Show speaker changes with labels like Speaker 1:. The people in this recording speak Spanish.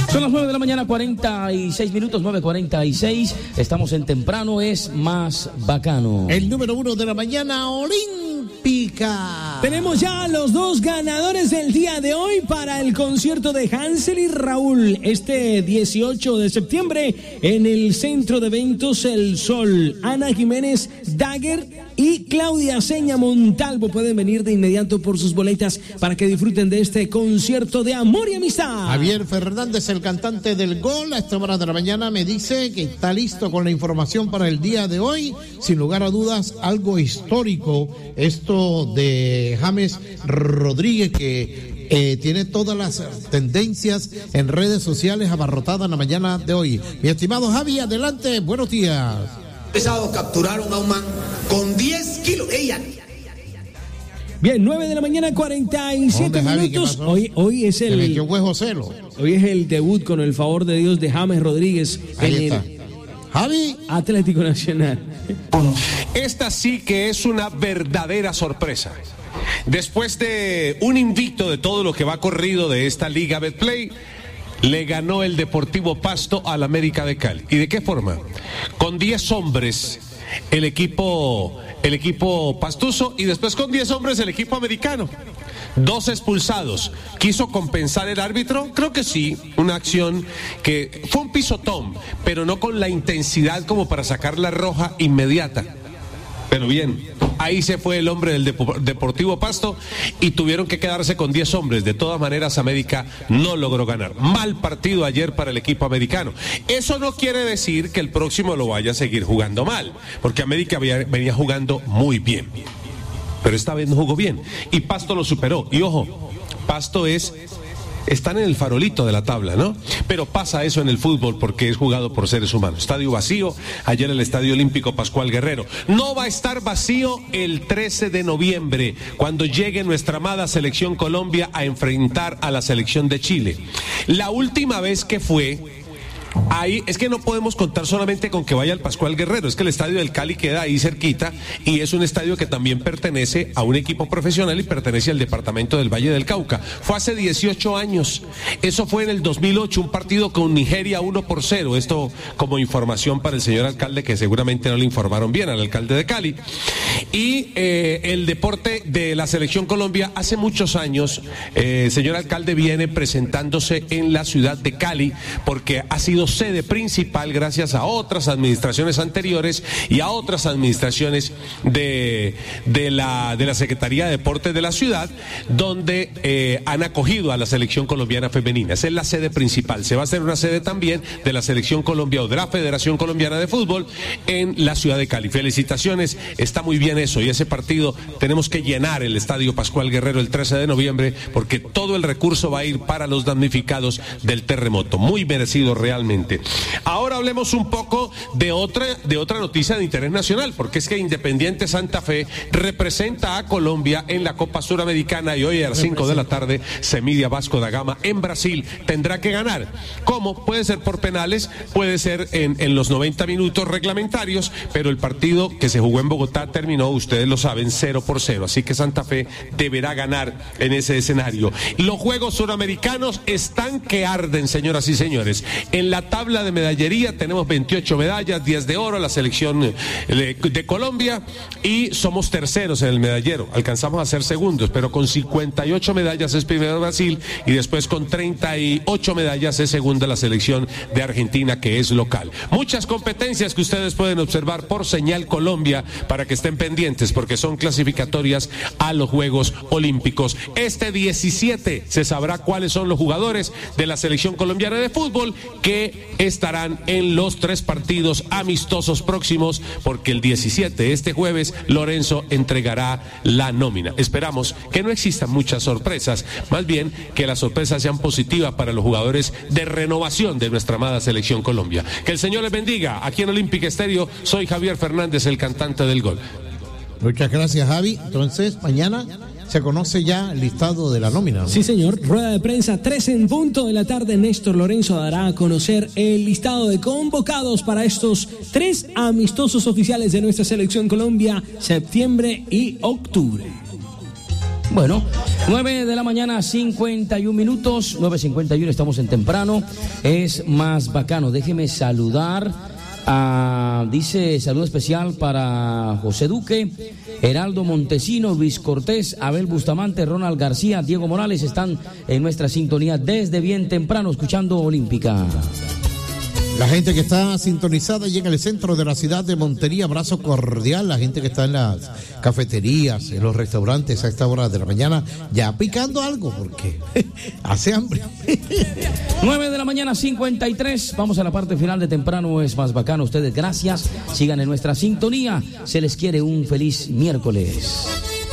Speaker 1: Son las 9 de la mañana, 46 minutos, 9:46. Estamos en Temprano es más bacano.
Speaker 2: El número 1 de la mañana olímpica.
Speaker 3: Tenemos ya los dos ganadores del día de hoy para el concierto de Hansel y Raúl. Este 18 de septiembre en el Centro de Eventos El Sol. Ana Jiménez Dagger y Claudia Seña Montalvo pueden venir de inmediato por sus boletas para que disfruten de este concierto de amor y amistad.
Speaker 2: Javier Fernández, el cantante del Gol, a esta hora de la mañana me dice que está listo con la información para el día de hoy. Sin lugar a dudas, algo histórico, esto de James Rodríguez, que tiene todas las tendencias en redes sociales abarrotadas en la mañana de hoy. Mi estimado Javi, adelante, buenos días.
Speaker 4: Capturaron a un man con 10 kilos. ¡Ella!
Speaker 3: Bien, 9 de la mañana, 47 minutos. Hoy es el...
Speaker 2: Se metió huejo celo.
Speaker 3: Hoy es el debut, con el favor de Dios, de James Rodríguez.
Speaker 2: Ahí está. Javi.
Speaker 3: Atlético Nacional.
Speaker 5: Esta sí que es una verdadera sorpresa. Después de un invicto de todo lo que va corrido de esta Liga Betplay, le ganó el Deportivo Pasto al América de Cali. ¿Y de qué forma? Con 10 hombres el equipo pastuso, y después con 10 hombres el equipo americano. 2 expulsados. ¿Quiso compensar el árbitro? Creo que sí, una acción que fue un pisotón, pero no con la intensidad como para sacar la roja inmediata. Pero bien, ahí se fue el hombre del Deportivo Pasto y tuvieron que quedarse con 10 hombres. De todas maneras, América no logró ganar. Mal partido ayer para el equipo americano. Eso no quiere decir que el próximo lo vaya a seguir jugando mal, porque América venía jugando muy bien, pero esta vez no jugó bien y Pasto lo superó. Y ojo, Pasto están en el farolito de la tabla, ¿no? Pero pasa eso en el fútbol porque es jugado por seres humanos. Estadio vacío, ayer el Estadio Olímpico Pascual Guerrero. No va a estar vacío el 13 de noviembre, cuando llegue nuestra amada Selección Colombia a enfrentar a la Selección de Chile. La última vez que fue... Ahí es que no podemos contar solamente con que vaya al Pascual Guerrero, es que el estadio del Cali queda ahí cerquita y es un estadio que también pertenece a un equipo profesional y pertenece al departamento del Valle del Cauca. Fue hace 18 años, eso fue en el 2008, un partido con Nigeria 1-0, esto como información para el señor alcalde, que seguramente no le informaron bien al alcalde de Cali. Y el deporte de la Selección Colombia hace muchos años, señor alcalde, viene presentándose en la ciudad de Cali porque ha sido sede principal gracias a otras administraciones anteriores y a otras administraciones de la Secretaría de Deportes de la ciudad, donde han acogido a la Selección Colombiana Femenina. Esa es la sede principal. Se va a hacer una sede también de la Selección Colombia o de la Federación Colombiana de Fútbol en la ciudad de Cali. Felicitaciones, está muy bien eso, y ese partido tenemos que llenar el Estadio Pascual Guerrero el 13 de noviembre porque todo el recurso va a ir para los damnificados del terremoto. Muy merecido realmente. Ahora hablemos un poco de otra noticia de interés nacional, porque es que Independiente Santa Fe representa a Colombia en la Copa Suramericana y hoy a las 5 de la tarde se mide a Vasco da Gama en Brasil. Tendrá que ganar. ¿Cómo? Puede ser por penales, puede ser en los 90 minutos reglamentarios, pero el partido que se jugó en Bogotá terminó, ustedes lo saben, 0-0, así que Santa Fe deberá ganar en ese escenario. Los Juegos Suramericanos están que arden, señoras y señores. En la tabla de medallería tenemos 28 medallas, 10 de oro, la selección de Colombia, y somos terceros en el medallero. Alcanzamos a ser segundos, pero con 58 medallas es primero Brasil y después con 38 medallas es segunda la selección de Argentina, que es local. Muchas competencias que ustedes pueden observar por Señal Colombia para que estén pendientes, porque son clasificatorias a los Juegos Olímpicos. Este 17 se sabrá cuáles son los jugadores de la selección colombiana de fútbol que estarán en los 3 partidos amistosos próximos, porque el 17, este jueves, Lorenzo entregará la nómina. Esperamos que no existan muchas sorpresas, más bien que las sorpresas sean positivas para los jugadores de renovación de nuestra amada selección Colombia. Que el Señor les bendiga. Aquí en Olímpica Estéreo, soy Javier Fernández, el cantante del gol.
Speaker 2: Muchas gracias, Javi. Entonces, mañana se conoce ya el listado de la nómina, ¿no?
Speaker 3: Sí, señor. Rueda de prensa, 3:00 p.m. Néstor Lorenzo dará a conocer el listado de convocados para estos 3 amistosos oficiales de nuestra selección Colombia, septiembre y octubre.
Speaker 1: Bueno, 9 de la mañana, 51 minutos, 9:51, estamos en temprano, es más bacano. Déjeme saludar dice saludo especial para José Duque, Heraldo Montesino, Luis Cortés, Abel Bustamante, Ronald García, Diego Morales, están en nuestra sintonía desde bien temprano, escuchando Olímpica.
Speaker 2: La gente que está sintonizada llega al centro de la ciudad de Montería, abrazo cordial. La gente que está en las cafeterías, en los restaurantes a esta hora de la mañana, ya picando algo porque hace hambre.
Speaker 1: 9 de la mañana, 53. Vamos a la parte final de temprano, es más bacano. Ustedes, gracias. Sigan en nuestra sintonía. Se les quiere un feliz miércoles.